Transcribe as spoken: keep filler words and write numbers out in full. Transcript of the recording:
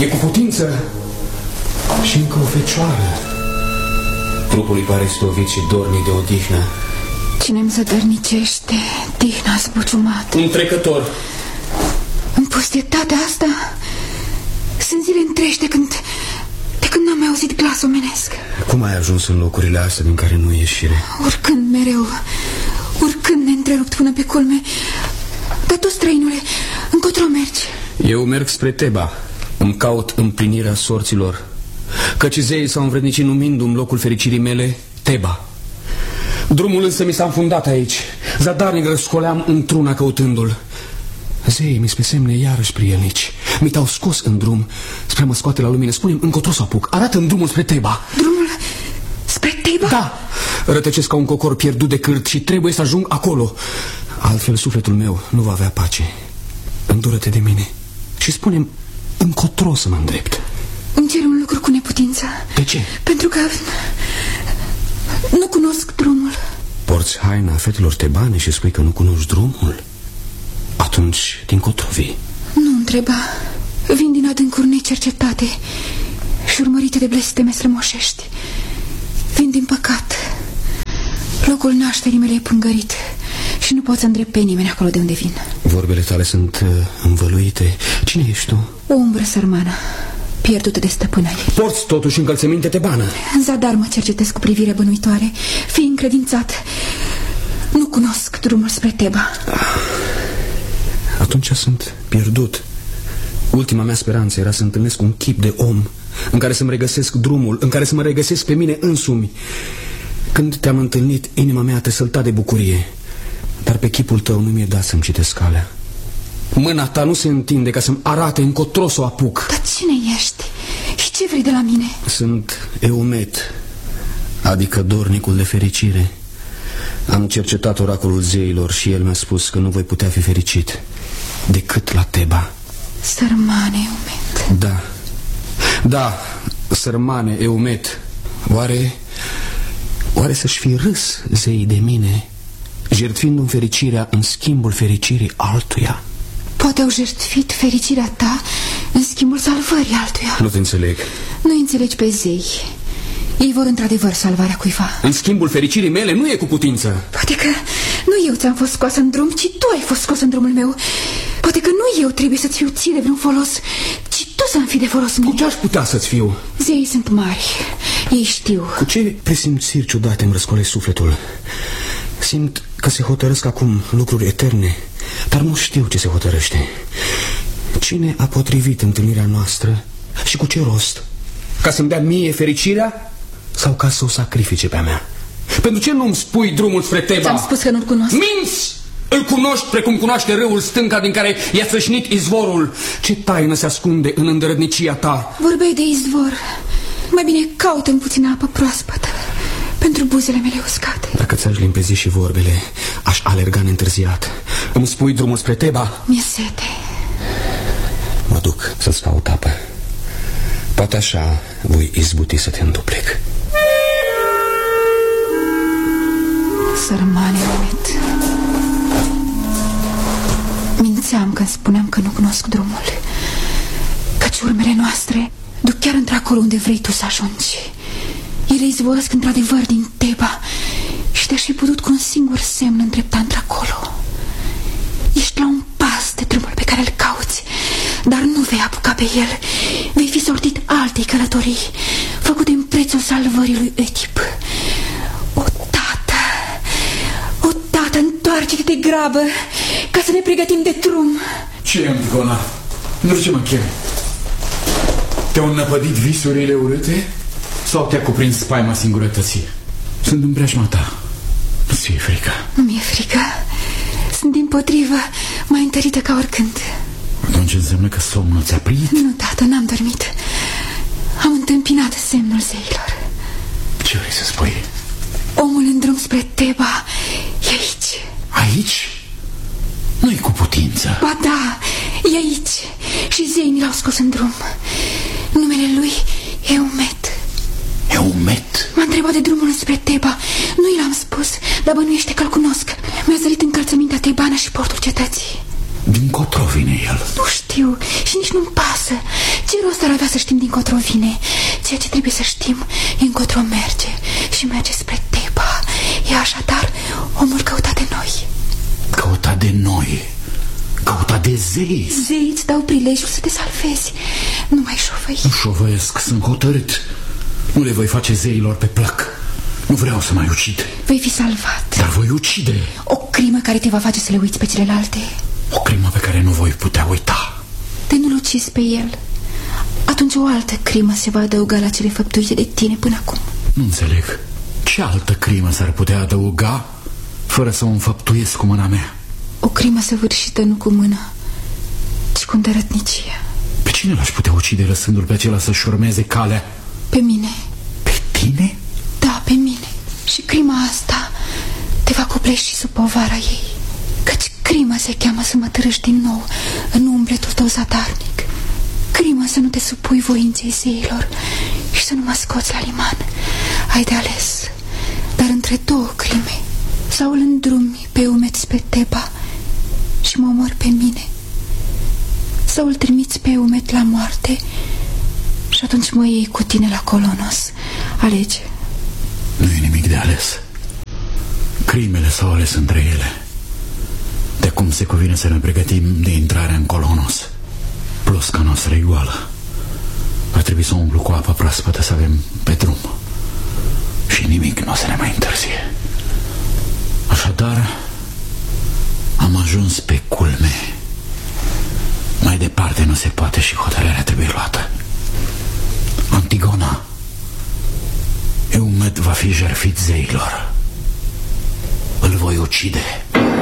E cu putință. Și încă o fecioară. Trupul îi pare stovit și dornic de odihnă. Cine-mi zădărnicește, tihna zbuciumată. Un trecător. În pustietatea asta sunt zile întregi de când, de când n-am mai auzit glas omenesc. Cum ai ajuns în locurile astea din care nu e ieșire? Urcând mereu, urcând neîntrerupt până pe culme. Dar tu, străinule, încotro mergi? Eu merg spre Teba. Îmi caut împlinirea sorților, căci zeii s-au învrednicit numindu-mi locul fericirii mele Teba. Drumul însă mi s-a înfundat aici. Zadarnic răscoleam într-una căutându-l. Zeii mi spre semne iarăși prielnici. Mi te-au scos în drum spre mă scoate la lumină. Spune-mi încotro să apuc. Arată-mi drumul spre Teba. Drumul spre Teba? Da. Rătăcesc ca un cocor pierdut de cârt și trebuie să ajung acolo. Altfel sufletul meu nu va avea pace. Îndură-te de mine și spune-mi încotro să mă îndrept. Îmi cer un lucru cu neputință. De ce? Pentru că nu cunosc drumul. Porți haina fetelor tebane și spui că nu cunoști drumul? Atunci, dincotro vii? Nu întreba. Vin din adâncuri necercetate și urmărite de blesteme strămoșești. Vin din păcat. Locul nașterii mele e pângărit și nu pot să îndrept pe nimeni acolo de unde vin. Vorbele tale sunt uh, învăluite. Cine ești tu? O umbră sărmană, pierdută de stăpâna ei. Porți totuși încălțăminte tebană. În zadar mă cercetez cu privire bănuitoare, fii încredințat. Nu cunosc drumul spre Teba. Atunci sunt pierdut. Ultima mea speranță era să întâlnesc un chip de om în care să-mi regăsesc drumul, în care să mă regăsesc pe mine însumi. Când te-am întâlnit, inima mea te sălta de bucurie, dar pe chipul tău nu mi-e dat să-mi citesc calea. Mâna ta nu se întinde ca să-mi arate încotro să o apuc. Dar cine ești? Și ce vrei de la mine? Sunt Eumet, adică dornicul de fericire. Am cercetat oracolul zeilor și el mi-a spus că nu voi putea fi fericit decât la Teba. Sărmane Eumet. Da, da, sărmane Eumet. Oare, oare să-și fi râs zeii de mine, jertfindu-mi fericirea în schimbul fericirii altuia? Poate au jertfit fericirea ta în schimbul salvării altuia. Nu te înțeleg. Nu înțelegi pe zei. Ei vor într-adevăr salvarea cuiva. În schimbul fericirii mele nu e cu putință. Poate că nu eu ți-am fost scoasă în drum, ci tu ai fost scos în drumul meu. Poate că nu eu trebuie să-ți fiu ție de vreun folos, ci tu să-mi fii de folos mie. Cu ce aș putea să-ți fiu? Zeii sunt mari, ei știu. Cu ce presimțiri ciudate îmi răscolesc sufletul? Simt că se hotărăsc acum lucruri eterne, dar nu știu ce se hotărăște. Cine a potrivit întâlnirea noastră și cu ce rost? Ca să-mi dea mie fericirea sau ca să o sacrifice pe-a mea? Pentru ce nu-mi spui drumul spre Teba? Ți-am spus că nu-l cunosc. Minți! Îl cunoști precum cunoaște râul stânca din care i-a țășnit izvorul. Ce taină se ascunde în îndărădnicia ta? Vorbeai de izvor. Mai bine caută-mi puțină apă proaspătă pentru buzele mele uscate. Dacă ți-aș limpezi și vorbele, aș alerga neîntârziat. Îmi spui drumul spre Teba? Mi-e sete. Mă duc să-ți caut apă. Poate așa voi izbuti să te înduplec. Sărmane Eumet, mințeam când spuneam că nu cunosc drumul, căci urmele noastre duc chiar într-acolo unde vrei tu să ajungi. Ele izvorăsc într-adevăr din Teba și te-aș fi putut cu un singur semn îndrepta într-acolo. Ești la un pas de drumul pe care îl cauți, dar nu vei apuca pe el. Vei fi sortit altei călătorii, făcute în prețul salvării lui Oedip. O tată, o tată, întoarce-te de grabă ca să ne pregătim de drum. Ce, Antigona? Nu știu ce mă chem. Te-au năpădit visurile urâte? Sau te-a cuprins spaima singurătății? Sunt în preajma ta. Nu-ți fie frică. Nu mi-e frică. Sunt dimpotrivă mai întărită ca oricând. Atunci înseamnă că somnul ți-a prit? Nu, tată, n-am dormit. Am întâmpinat semnul zeilor. Ce vrei să spui? Omul în drum spre Teba e aici. Aici? Nu-i cu putință. Ba da, e aici. Și zeii l-au scos în drum. Numele lui e Eumet. Eumet? M-a întrebat de drumul spre Teba. Nu i l-am spus, dar bănuiește că-l cunosc. Mi-a zărit încălțămintea tebană și portul cetății. Din cotro vine el? Nu știu și nici nu-mi pasă. Ce rost Asta ar avea să știm dincotro vine. Ceea ce trebuie să știm e încotro merge. Și merge spre Teba. E așadar omul căutat de noi. Căutat de noi? Căutat de zei? Zei îți dau prilejul să te salvezi. Nu mai șovăi. Nu șovăiesc, sunt hotărât. Nu le voi face zeilor pe plac. Nu vreau să mai ucid. Vei fi salvat. Dar voi ucide. O crimă care te va face să le uiți pe celelalte. O crimă pe care nu voi putea uita. De nu-l ucizi pe el, atunci o altă crimă se va adăuga la cele făptuite de tine până acum. Nu înțeleg. Ce altă crimă s-ar putea adăuga fără să o înfăptuiesc cu mâna mea? O crimă săvârșită nu cu mâna, ci cu îndărătnicie. Pe cine l-aș putea ucide lăsându-l pe acela să-și urmeze calea? Pe mine. Pe tine? Da, pe mine. Și crima asta te va cupleși și sub povara ei. Căci crima se cheamă să mă târâși din nou în umbletul tău zadarnic. Crima să nu te supui voinței zeilor și să nu mă scoți la liman. Ai de ales. Dar între două crime, sau îl îndrumi pe umeț spre Teba și mă omori pe mine, sau îl trimiți pe umet la moarte și atunci mă iei cu tine la Colonos. Alege. Nu e nimic de ales. Crimele s-au ales între ele. De cum se cuvine să ne pregătim de intrarea în Colonos. Plosca noastră e goală. Va trebui să o umplu cu apă proaspătă să avem pe drum. Și nimic nu o să ne mai întârzie. Așadar, am ajuns pe culme. Mai departe nu se poate și hotărârea trebuie luată. Antigona, Eumet va fi jertfit zeilor. Îl voi ucide.